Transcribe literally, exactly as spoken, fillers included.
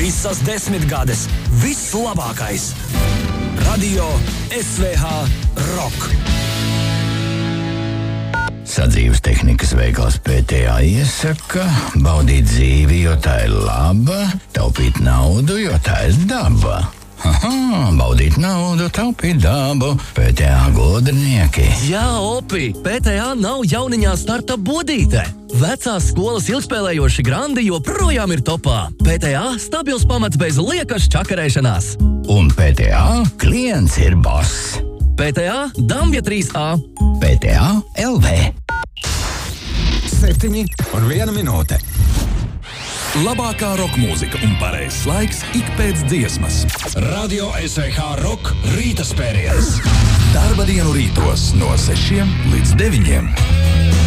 Visas desmitgades, viss labākais. Radio S V H Rock. Sadzīves tehnikas veikals P T A iesaka baudīt dzīvi, jo tā ir laba, taupīt naudu, jo tā ir daba. Aha, baudīt naudu, taupīt dabu, P T A gudrinieki. Jā, Opi, P T A nav jauniņā starta bodīte. Vecās skolas ilgspēlējoši grandi joprojām ir topā. P T A stabils pamats bez liekas čakarēšanās. Un P T A klients ir boss. P T A Dambja trīs A. P T A L V. Septiņi un viena minūte. Labākā roka mūzika un pareizs laiks ik pēc dziesmas. Radio S V H Rock rīta spēriens. Darba dienu rītos no sešiem līdz deviņiem.